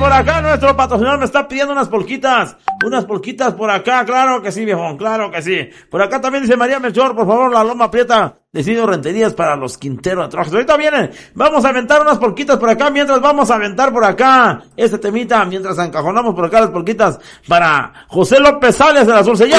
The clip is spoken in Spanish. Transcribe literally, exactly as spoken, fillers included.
por acá nuestro patrocinador me está pidiendo unas polquitas. Unas polquitas por acá, claro que sí, viejón, claro que sí. Por acá también dice María Melchor, por favor, la Loma Prieta. Decido renterías para los Quintero de Trabajos. Ahorita vienen, vamos a aventar unas polquitas por acá, mientras vamos a aventar por acá este temita, mientras encajonamos por acá las polquitas para José López Sales de la Surcellana.